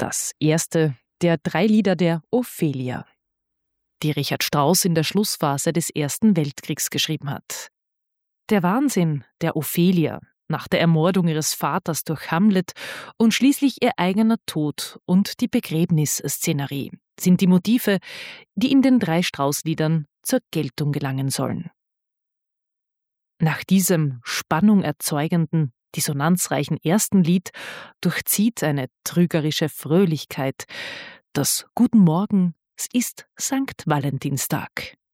Das erste der 3 Lieder der Ophelia, die Richard Strauss in der Schlussphase des Ersten Weltkriegs geschrieben hat. Der Wahnsinn der Ophelia nach der Ermordung ihres Vaters durch Hamlet und schließlich ihr eigener Tod und die Begräbnisszenerie sind die Motive, die in den 3 Strauss-Liedern zur Geltung gelangen sollen. Nach diesem Spannung erzeugenden, dissonanzreichen ersten Lied durchzieht eine trügerische Fröhlichkeit das Guten Morgen, es ist Sankt Valentinstag.